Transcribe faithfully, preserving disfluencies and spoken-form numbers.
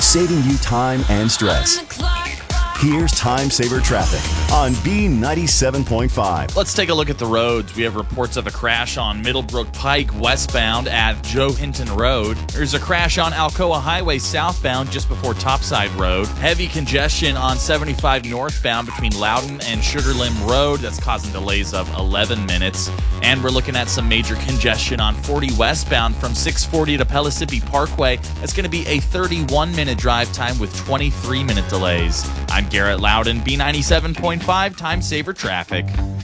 saving you time and stress. Here's Time Saver Traffic on B ninety-seven point five. Let's take a look at the roads. We have reports of a crash on Middlebrook Pike westbound at Joe Hinton Road. There's a crash on Alcoa Highway southbound just before Topside Road. Heavy congestion on seventy-five northbound between Loudon and Sugar Limb Road. That's causing delays of eleven minutes. And we're looking at some major congestion on forty westbound from six forty to Pellissippi Parkway. It's going to be a thirty-one minute drive time with twenty-three minute delays. I'm Garrett Loudon, B ninety-seven point five Time Saver Traffic.